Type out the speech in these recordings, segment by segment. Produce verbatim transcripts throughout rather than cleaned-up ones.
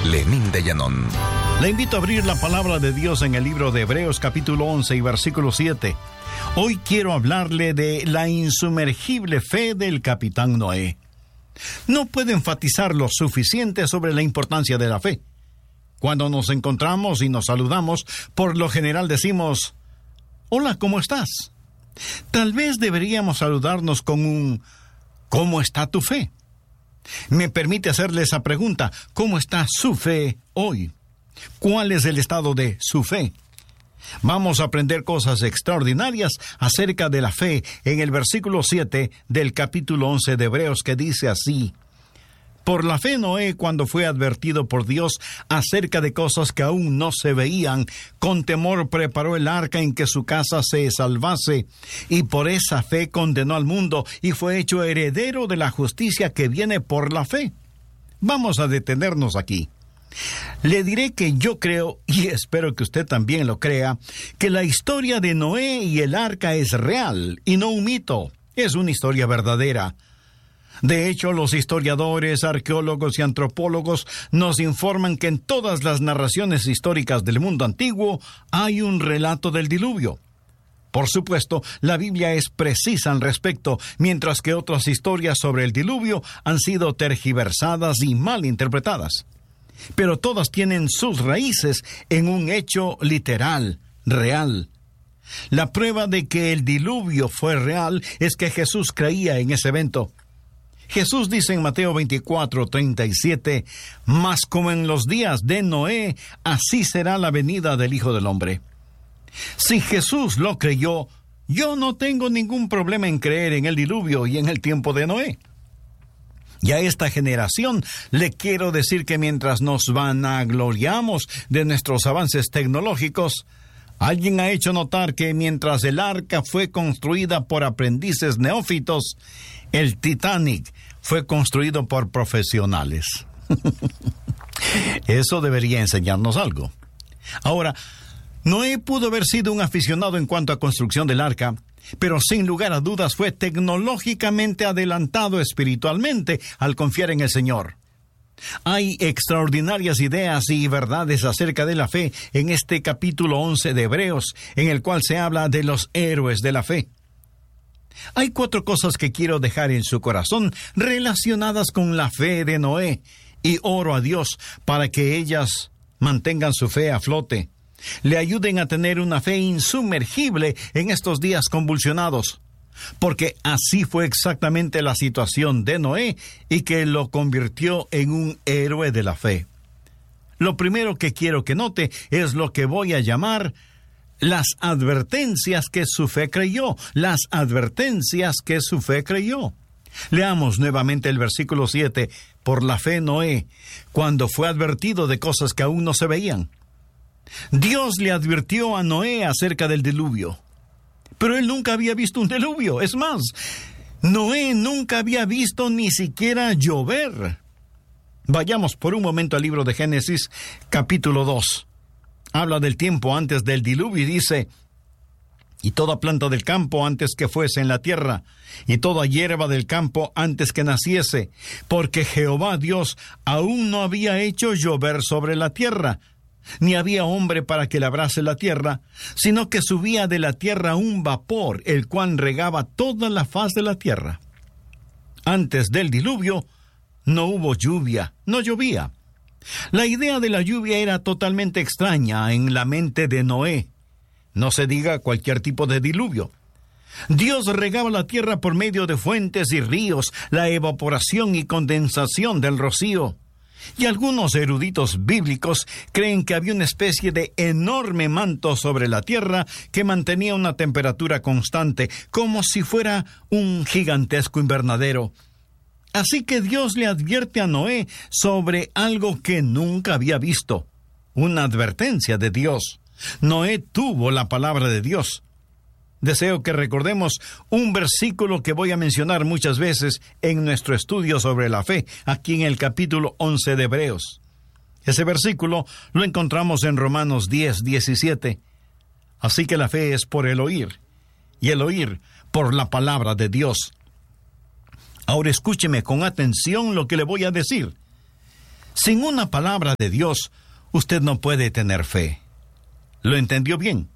Lenín de Llanón. Le invito a abrir la palabra de Dios en el libro de Hebreos capítulo once y versículo siete. Hoy quiero hablarle de la insumergible fe del capitán Noé. No puedo enfatizar lo suficiente sobre la importancia de la fe. Cuando nos encontramos y nos saludamos, por lo general decimos, hola, ¿cómo estás? Tal vez deberíamos saludarnos con un, ¿cómo está tu fe? Me permite hacerle esa pregunta, ¿cómo está su fe hoy? ¿Cuál es el estado de su fe? Vamos a aprender cosas extraordinarias acerca de la fe en el versículo siete del capítulo once de Hebreos, que dice así: por la fe Noé, cuando fue advertido por Dios acerca de cosas que aún no se veían, con temor preparó el arca en que su casa se salvase, y por esa fe condenó al mundo y fue hecho heredero de la justicia que viene por la fe. Vamos a detenernos aquí. Le diré que yo creo, y espero que usted también lo crea, que la historia de Noé y el arca es real y no un mito, es una historia verdadera. De hecho, los historiadores, arqueólogos y antropólogos nos informan que en todas las narraciones históricas del mundo antiguo hay un relato del diluvio. Por supuesto, la Biblia es precisa al respecto, mientras que otras historias sobre el diluvio han sido tergiversadas y mal interpretadas. Pero todas tienen sus raíces en un hecho literal, real. La prueba de que el diluvio fue real es que Jesús creía en ese evento. Jesús dice en Mateo veinticuatro, treinta y siete, mas como en los días de Noé, así será la venida del Hijo del Hombre. Si Jesús lo creyó, yo no tengo ningún problema en creer en el diluvio y en el tiempo de Noé. Y a esta generación le quiero decir que mientras nos vanagloriamos de nuestros avances tecnológicos, alguien ha hecho notar que mientras el arca fue construida por aprendices neófitos, el Titanic fue construido por profesionales. Eso debería enseñarnos algo. Ahora, Noé pudo haber sido un aficionado en cuanto a construcción del arca, pero sin lugar a dudas fue tecnológicamente adelantado espiritualmente al confiar en el Señor. Hay extraordinarias ideas y verdades acerca de la fe en este capítulo once de Hebreos, en el cual se habla de los héroes de la fe. Hay cuatro cosas que quiero dejar en su corazón relacionadas con la fe de Noé, y oro a Dios para que ellas mantengan su fe a flote, le ayuden a tener una fe insumergible en estos días convulsionados, porque así fue exactamente la situación de Noé y que lo convirtió en un héroe de la fe. Lo primero que quiero que note es lo que voy a llamar las advertencias que su fe creyó, las advertencias que su fe creyó. Leamos nuevamente el versículo siete. Por la fe Noé, cuando fue advertido de cosas que aún no se veían. Dios le advirtió a Noé acerca del diluvio, pero él nunca había visto un diluvio. Es más, Noé nunca había visto ni siquiera llover. Vayamos por un momento al libro de Génesis, capítulo dos. Habla del tiempo antes del diluvio y dice: y toda planta del campo antes que fuese en la tierra, y toda hierba del campo antes que naciese, porque Jehová Dios aún no había hecho llover sobre la tierra, ni había hombre para que labrase la tierra, sino que subía de la tierra un vapor, el cual regaba toda la faz de la tierra. Antes del diluvio no hubo lluvia, no llovía. La idea de la lluvia era totalmente extraña en la mente de Noé. No se diga cualquier tipo de diluvio. Dios regaba la tierra por medio de fuentes y ríos, la evaporación y condensación del rocío. Y algunos eruditos bíblicos creen que había una especie de enorme manto sobre la tierra que mantenía una temperatura constante, como si fuera un gigantesco invernadero. Así que Dios le advierte a Noé sobre algo que nunca había visto. Una advertencia de Dios. Noé tuvo la palabra de Dios. Deseo que recordemos un versículo que voy a mencionar muchas veces en nuestro estudio sobre la fe, aquí en el capítulo once de Hebreos. Ese versículo lo encontramos en Romanos diez, diecisiete. Así que la fe es por el oír, y el oír por la palabra de Dios. Ahora escúcheme con atención lo que le voy a decir. Sin una palabra de Dios, usted no puede tener fe. ¿Lo entendió bien?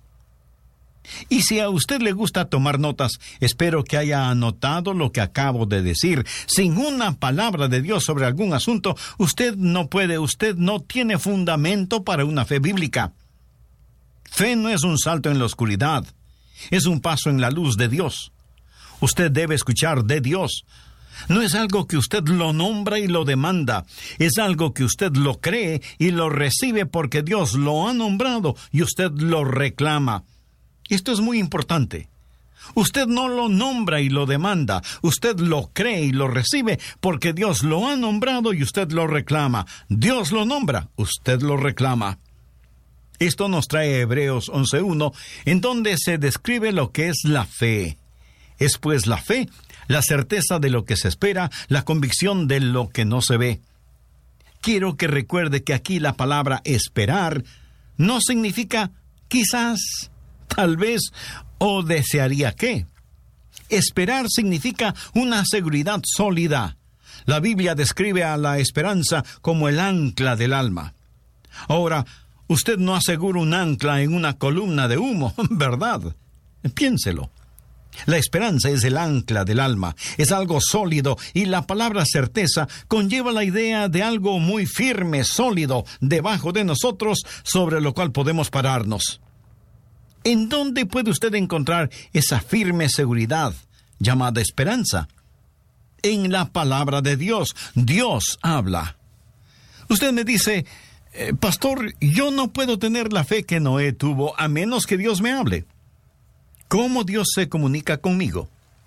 Y si a usted le gusta tomar notas, espero que haya anotado lo que acabo de decir. Sin una palabra de Dios sobre algún asunto, usted no puede, usted no tiene fundamento para una fe bíblica. Fe no es un salto en la oscuridad, es un paso en la luz de Dios. Usted debe escuchar de Dios. No es algo que usted lo nombra y lo demanda, es algo que usted lo cree y lo recibe porque Dios lo ha nombrado y usted lo reclama. Esto es muy importante. Usted no lo nombra y lo demanda, usted lo cree y lo recibe porque Dios lo ha nombrado y usted lo reclama. Dios lo nombra, usted lo reclama. Esto nos trae Hebreos once uno, en donde se describe lo que es la fe. Es pues la fe, la certeza de lo que se espera, la convicción de lo que no se ve. Quiero que recuerde que aquí la palabra esperar no significa quizás, tal vez o desearía que. Esperar significa una seguridad sólida. La Biblia describe a la esperanza como el ancla del alma. Ahora, usted no asegura un ancla en una columna de humo, ¿verdad? Piénselo. La esperanza es el ancla del alma, es algo sólido, y la palabra certeza conlleva la idea de algo muy firme, sólido, debajo de nosotros, sobre lo cual podemos pararnos. ¿En dónde puede usted encontrar esa firme seguridad llamada esperanza? En la palabra de Dios. Dios habla. Usted me dice, eh, pastor, yo no puedo tener la fe que Noé tuvo a menos que Dios me hable. ¿Cómo Dios se comunica conmigo?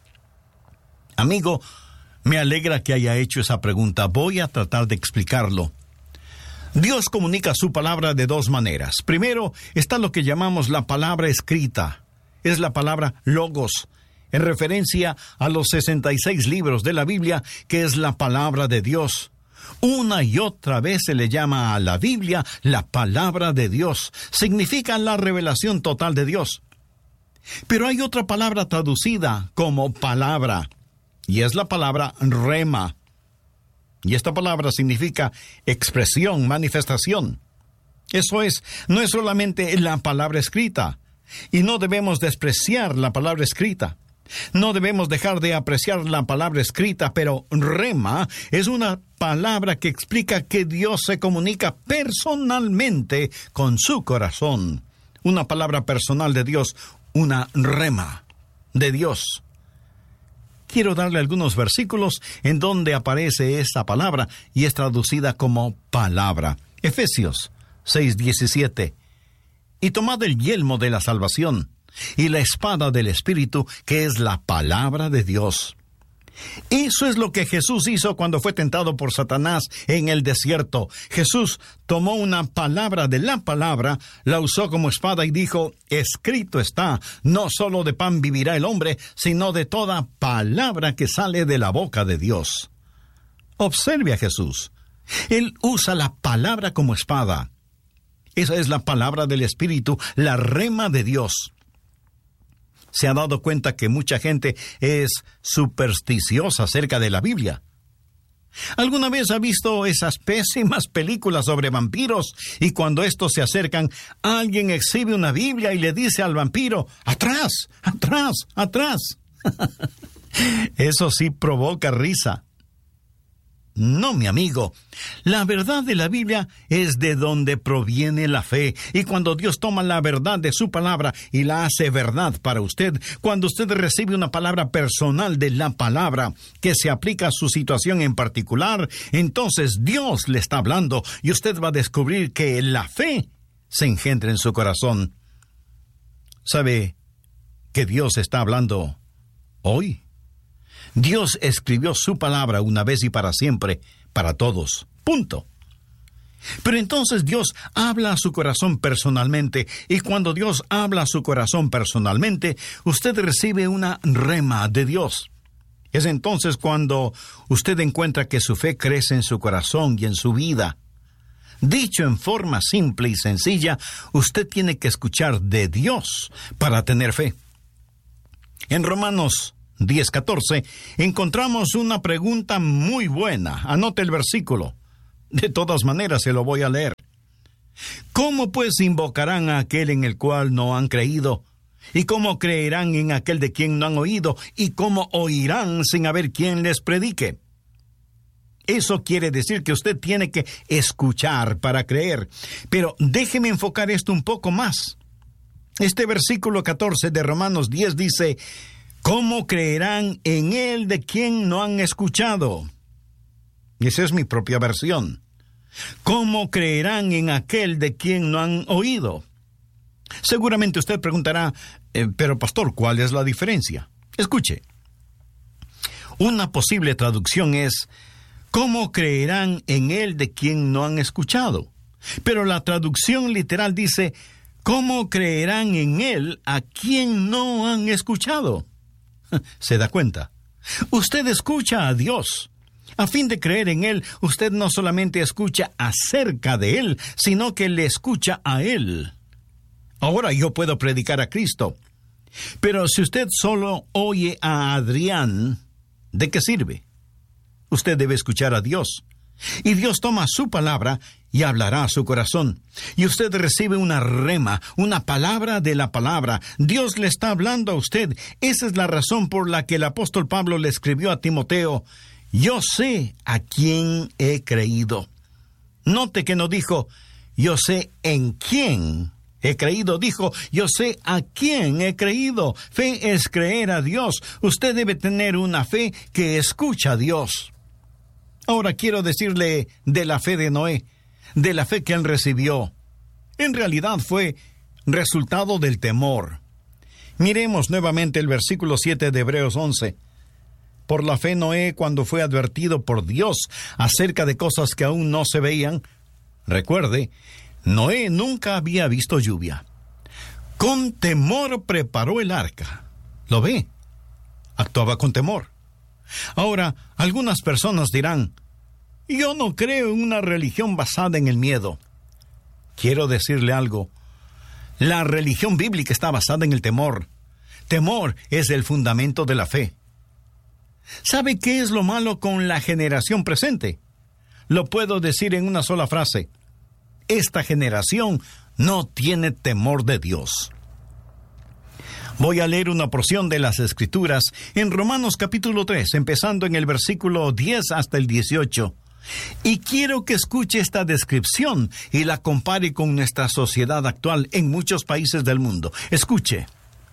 Amigo, me alegra que haya hecho esa pregunta. Voy a tratar de explicarlo. Dios comunica su palabra de dos maneras. Primero, está lo que llamamos la palabra escrita. Es la palabra logos, en referencia a los sesenta y seis libros de la Biblia, que es la palabra de Dios. Una y otra vez se le llama a la Biblia la palabra de Dios. Significa la revelación total de Dios. Pero hay otra palabra traducida como palabra, y es la palabra rema. Y esta palabra significa expresión, manifestación. Eso es, no es solamente la palabra escrita, y no debemos despreciar la palabra escrita. No debemos dejar de apreciar la palabra escrita, pero rema es una palabra que explica que Dios se comunica personalmente con su corazón. Una palabra personal de Dios, una rema de Dios. Quiero darle algunos versículos en donde aparece esta palabra y es traducida como palabra. Efesios seis diecisiete. Y tomad el yelmo de la salvación y la espada del Espíritu, que es la palabra de Dios. Eso es lo que Jesús hizo cuando fue tentado por Satanás en el desierto. Jesús tomó una palabra de la palabra, la usó como espada y dijo, escrito está, no solo de pan vivirá el hombre, sino de toda palabra que sale de la boca de Dios. Observe a Jesús. Él usa la palabra como espada. Esa es la palabra del Espíritu, la rema de Dios. ¿Se ha dado cuenta que mucha gente es supersticiosa acerca de la Biblia? ¿Alguna vez ha visto esas pésimas películas sobre vampiros y cuando estos se acercan, alguien exhibe una Biblia y le dice al vampiro, ¡atrás, atrás, atrás! Eso sí provoca risa. No, mi amigo, la verdad de la Biblia es de donde proviene la fe, y cuando Dios toma la verdad de su palabra y la hace verdad para usted, cuando usted recibe una palabra personal de la palabra que se aplica a su situación en particular, entonces Dios le está hablando y usted va a descubrir que la fe se engendra en su corazón. ¿Sabe que Dios está hablando hoy? Dios escribió su palabra una vez y para siempre, para todos. Punto. Pero entonces Dios habla a su corazón personalmente, y cuando Dios habla a su corazón personalmente, usted recibe una rema de Dios. Es entonces cuando usted encuentra que su fe crece en su corazón y en su vida. Dicho en forma simple y sencilla, usted tiene que escuchar de Dios para tener fe. En Romanos diez catorce, encontramos una pregunta muy buena. Anote el versículo. De todas maneras, se lo voy a leer. ¿Cómo pues invocarán a aquel en el cual no han creído? ¿Y cómo creerán en aquel de quien no han oído? ¿Y cómo oirán sin haber quien les predique? Eso quiere decir que usted tiene que escuchar para creer. Pero déjeme enfocar esto un poco más. Este versículo catorce de Romanos diez dice: ¿cómo creerán en él de quien no han escuchado? Y esa es mi propia versión. ¿Cómo creerán en aquel de quien no han oído? Seguramente usted preguntará, eh, pero pastor, ¿cuál es la diferencia? Escuche. Una posible traducción es: ¿cómo creerán en él de quien no han escuchado? Pero la traducción literal dice: ¿cómo creerán en él a quien no han escuchado? ¿Se da cuenta? Usted escucha a Dios. A fin de creer en él, usted no solamente escucha acerca de él, sino que le escucha a él. Ahora yo puedo predicar a Cristo. Pero si usted solo oye a Adrián, ¿de qué sirve? Usted debe escuchar a Dios. Y Dios toma su palabra y hablará a su corazón. Y usted recibe una rema, una palabra de la palabra. Dios le está hablando a usted. Esa es la razón por la que el apóstol Pablo le escribió a Timoteo: yo sé a quién he creído. Note que no dijo: yo sé en quién he creído. Dijo: yo sé a quién he creído. Fe es creer a Dios. Usted debe tener una fe que escucha a Dios. Ahora quiero decirle de la fe de Noé, de la fe que él recibió. En realidad fue resultado del temor. Miremos nuevamente el versículo siete de Hebreos once. Por la fe Noé, cuando fue advertido por Dios acerca de cosas que aún no se veían, recuerde, Noé nunca había visto lluvia. Con temor preparó el arca. ¿Lo ve? Actuaba con temor. Ahora, algunas personas dirán: yo no creo en una religión basada en el miedo. Quiero decirle algo. La religión bíblica está basada en el temor. Temor es el fundamento de la fe. ¿Sabe qué es lo malo con la generación presente? Lo puedo decir en una sola frase: esta generación no tiene temor de Dios. Voy a leer una porción de las Escrituras en Romanos capítulo tres, empezando en el versículo diez hasta el dieciocho. Y quiero que escuche esta descripción y la compare con nuestra sociedad actual en muchos países del mundo. Escuche.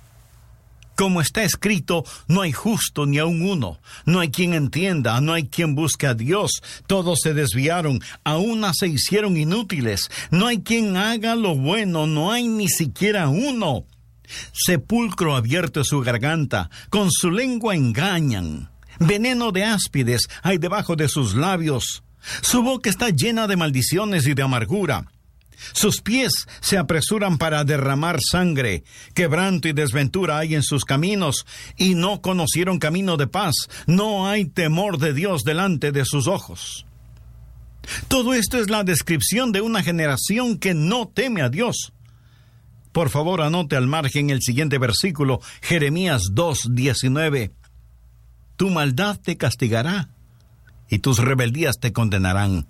Como está escrito, no hay justo ni aun uno. No hay quien entienda, no hay quien busque a Dios. Todos se desviaron, a una se hicieron inútiles. No hay quien haga lo bueno, no hay ni siquiera uno. Sepulcro abierto es su garganta, con su lengua engañan. Veneno de áspides hay debajo de sus labios. Su boca está llena de maldiciones y de amargura. Sus pies se apresuran para derramar sangre. Quebranto y desventura hay en sus caminos, y no conocieron camino de paz. No hay temor de Dios delante de sus ojos. Todo esto es la descripción de una generación que no teme a Dios. Por favor, anote al margen el siguiente versículo, Jeremías dos, diecinueve. Tu maldad te castigará, y tus rebeldías te condenarán.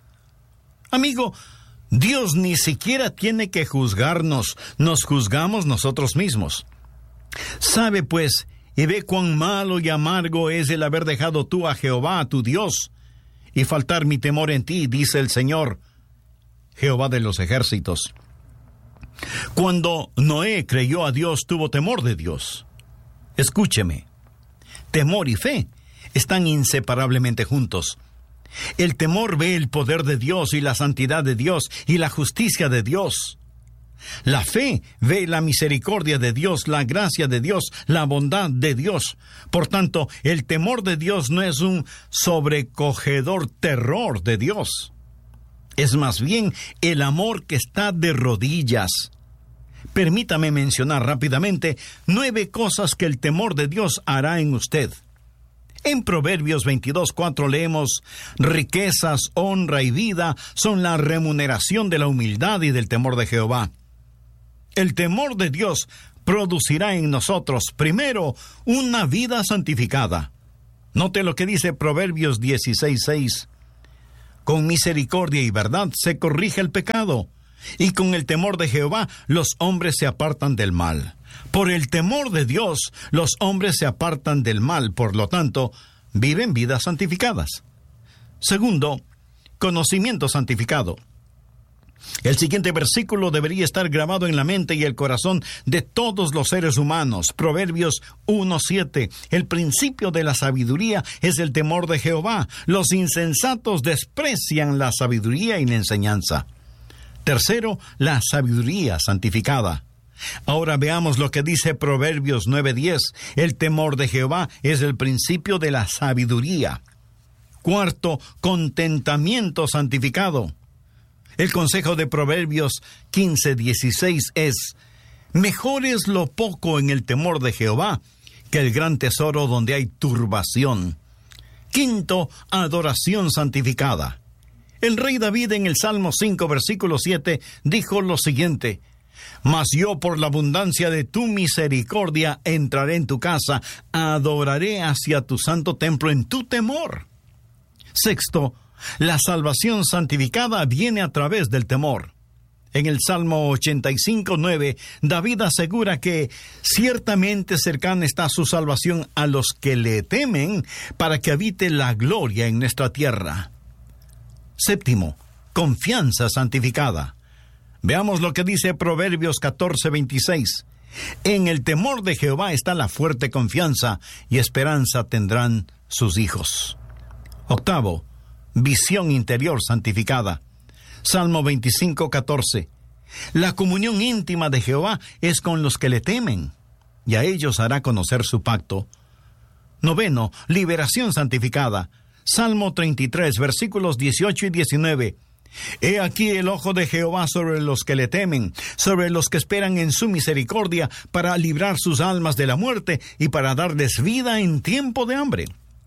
Amigo, Dios ni siquiera tiene que juzgarnos, nos juzgamos nosotros mismos. Sabe pues, y ve cuán malo y amargo es el haber dejado tú a Jehová, tu Dios, y faltar mi temor en ti, dice el Señor, Jehová de los ejércitos. Cuando Noé creyó a Dios, tuvo temor de Dios. Escúcheme, temor y fe están inseparablemente juntos. El temor ve el poder de Dios y la santidad de Dios y la justicia de Dios. La fe ve la misericordia de Dios, la gracia de Dios, la bondad de Dios. Por tanto, el temor de Dios no es un sobrecogedor terror de Dios. Es más bien el amor que está de rodillas. Permítame mencionar rápidamente nueve cosas que el temor de Dios hará en usted. En Proverbios veintidós, cuatro leemos: riquezas, honra y vida son la remuneración de la humildad y del temor de Jehová. El temor de Dios producirá en nosotros, primero, una vida santificada. Note lo que dice Proverbios dieciséis, seis. Con misericordia y verdad se corrige el pecado, y con el temor de Jehová los hombres se apartan del mal. Por el temor de Dios los hombres se apartan del mal, por lo tanto, viven vidas santificadas. Segundo, conocimiento santificado. El siguiente versículo debería estar grabado en la mente y el corazón de todos los seres humanos. Proverbios uno siete. El principio de la sabiduría es el temor de Jehová. Los insensatos desprecian la sabiduría y la enseñanza. Tercero, la sabiduría santificada. Ahora veamos lo que dice Proverbios nueve diez. El temor de Jehová es el principio de la sabiduría. Cuarto, contentamiento santificado. El consejo de Proverbios quince dieciséis es: mejor es lo poco en el temor de Jehová que el gran tesoro donde hay turbación. Quinto, adoración santificada. El rey David en el Salmo cinco, versículo siete, dijo lo siguiente: Mas yo por la abundancia de tu misericordia entraré en tu casa, adoraré hacia tu santo templo en tu temor. Sexto, la salvación santificada viene a través del temor. En el Salmo ochenta y cinco, nueve, David asegura que ciertamente cercana está su salvación a los que le temen, para que habite la gloria en nuestra tierra. Séptimo, confianza santificada. Veamos lo que dice Proverbios catorce veintiséis. En el temor de Jehová está la fuerte confianza, y esperanza tendrán sus hijos. Octavo, visión interior santificada. Salmo veinticinco, catorce. La comunión íntima de Jehová es con los que le temen, y a ellos hará conocer su pacto. Noveno, liberación santificada. Salmo treinta y tres, versículos dieciocho y diecinueve. He aquí el ojo de Jehová sobre los que le temen, sobre los que esperan en su misericordia, para librar sus almas de la muerte y para darles vida en tiempo de hambre.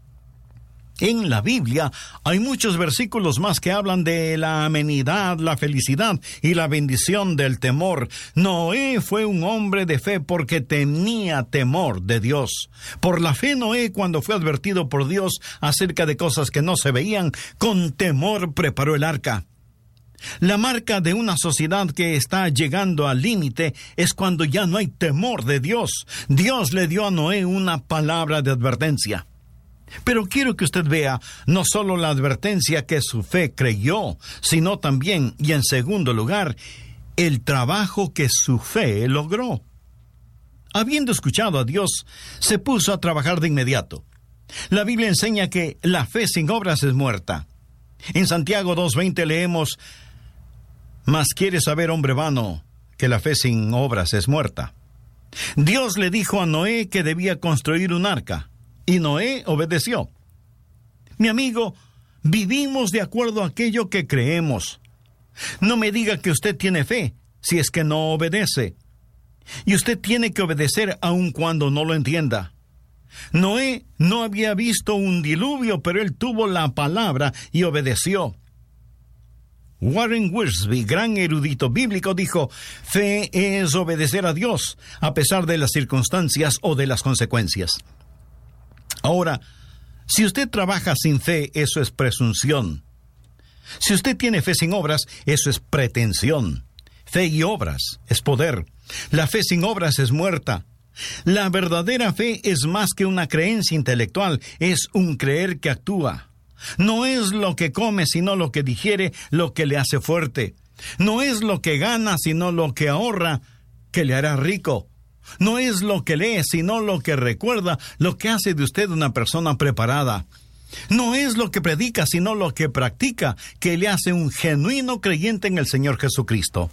En la Biblia hay muchos versículos más que hablan de la amenidad, la felicidad y la bendición del temor. Noé fue un hombre de fe porque tenía temor de Dios. Por la fe Noé, cuando fue advertido por Dios acerca de cosas que no se veían, con temor preparó el arca. La marca de una sociedad que está llegando al límite es cuando ya no hay temor de Dios. Dios le dio a Noé una palabra de advertencia. Pero quiero que usted vea no solo la advertencia que su fe creyó, sino también, y en segundo lugar, el trabajo que su fe logró. Habiendo escuchado a Dios, se puso a trabajar de inmediato. La Biblia enseña que la fe sin obras es muerta. En Santiago dos veinte leemos: Mas quiere saber, hombre vano, que la fe sin obras es muerta. Dios le dijo a Noé que debía construir un arca, y Noé obedeció. Mi amigo, vivimos de acuerdo a aquello que creemos. No me diga que usted tiene fe, si es que no obedece. Y usted tiene que obedecer aun cuando no lo entienda. Noé no había visto un diluvio, pero él tuvo la palabra y obedeció. Warren Wiersbe, gran erudito bíblico, dijo: fe es obedecer a Dios, a pesar de las circunstancias o de las consecuencias. Ahora, si usted trabaja sin fe, eso es presunción. Si usted tiene fe sin obras, eso es pretensión. Fe y obras es poder. La fe sin obras es muerta. La verdadera fe es más que una creencia intelectual, es un creer que actúa. No es lo que come, sino lo que digiere, lo que le hace fuerte. No es lo que gana, sino lo que ahorra, que le hará rico. No es lo que lee, sino lo que recuerda, lo que hace de usted una persona preparada. No es lo que predica, sino lo que practica, que le hace un genuino creyente en el Señor Jesucristo.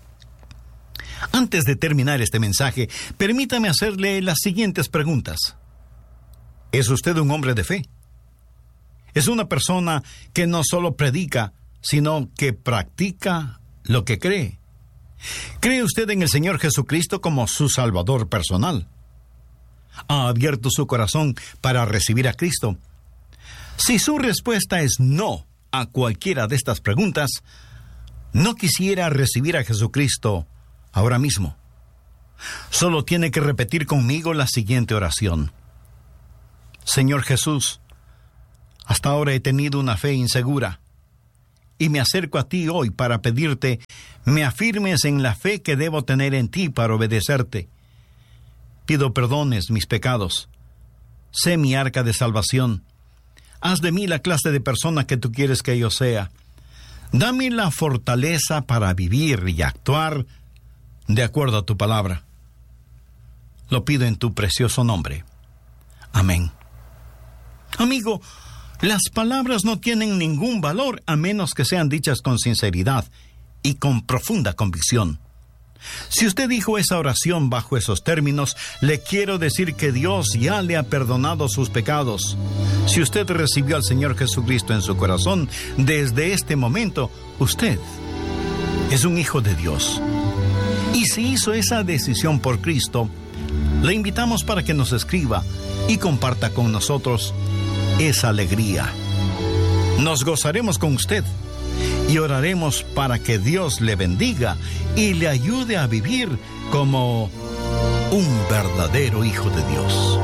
Antes de terminar este mensaje, permítame hacerle las siguientes preguntas. ¿Es usted un hombre de fe? ¿Es una persona que no solo predica, sino que practica lo que cree? ¿Cree usted en el Señor Jesucristo como su Salvador personal? ¿Ha abierto su corazón para recibir a Cristo? Si su respuesta es no a cualquiera de estas preguntas, no quisiera recibir a Jesucristo ahora mismo. Solo tiene que repetir conmigo la siguiente oración. Señor Jesús, hasta ahora he tenido una fe insegura. y me acerco a ti hoy para pedirte, me afirmes en la fe que debo tener en ti para obedecerte. Pido perdones mis pecados. Sé mi arca de salvación. Haz de mí la clase de persona que tú quieres que yo sea. Dame la fortaleza para vivir y actuar de acuerdo a tu palabra. Lo pido en tu precioso nombre. Amén. Amigo, las palabras no tienen ningún valor a menos que sean dichas con sinceridad y con profunda convicción. Si usted dijo esa oración bajo esos términos, le quiero decir que Dios ya le ha perdonado sus pecados. Si usted recibió al Señor Jesucristo en su corazón, desde este momento, usted es un hijo de Dios. Y si hizo esa decisión por Cristo, le invitamos para que nos escriba y comparta con nosotros esa alegría. Nos gozaremos con usted y oraremos para que Dios le bendiga y le ayude a vivir como un verdadero hijo de Dios.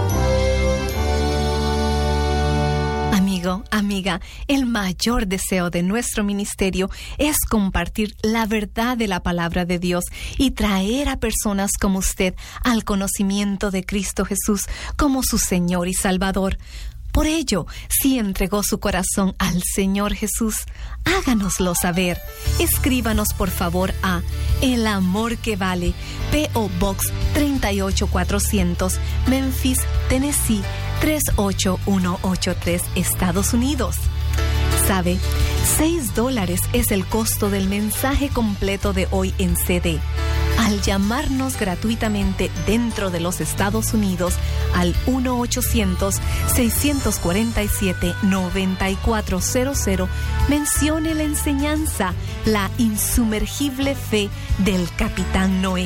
Amigo, amiga, el mayor deseo de nuestro ministerio es compartir la verdad de la palabra de Dios y traer a personas como usted al conocimiento de Cristo Jesús como su Señor y Salvador. Por ello, si entregó su corazón al Señor Jesús, háganoslo saber. Escríbanos por favor a El Amor que Vale, P O Box treinta y ocho cuatrocientos, Memphis, Tennessee tres ocho uno ocho tres, Estados Unidos. ¿Sabe? Seis dólares es el costo del mensaje completo de hoy en C D. Al llamarnos gratuitamente dentro de los Estados Unidos al uno ochocientos, seiscientos cuarenta y siete, noventa y cuatro cero cero, mencione la enseñanza La insumergible fe del Capitán Noé.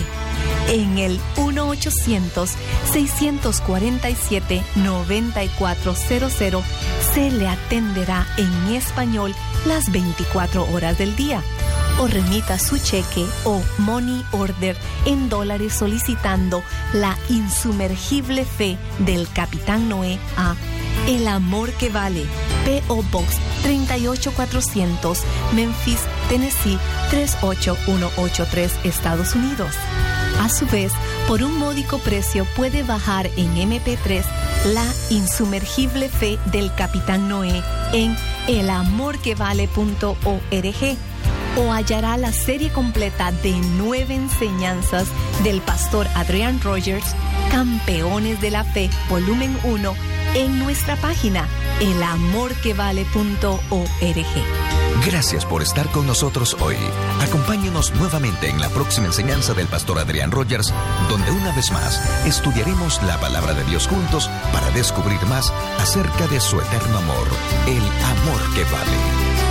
En el uno ochocientos, seiscientos cuarenta y siete, noventa y cuatro cero cero se le atenderá en español las veinticuatro horas del día. O remita su cheque o money order en dólares solicitando La insumergible fe del Capitán Noé a El Amor que Vale, P O Box treinta y ocho cuatrocientos, Memphis, Tennessee tres ocho uno ocho tres, Estados Unidos. A su vez, por un módico precio puede bajar en eme pe tres La insumergible fe del Capitán Noé en el amor que vale punto org. O hallará la serie completa de nueve enseñanzas del pastor Adrian Rogers, Campeones de la Fe, volumen uno, en nuestra página el amor que vale punto org. Gracias por estar con nosotros hoy. Acompáñenos nuevamente en la próxima enseñanza del pastor Adrian Rogers, donde una vez más estudiaremos la palabra de Dios juntos para descubrir más acerca de su eterno amor, el amor que vale.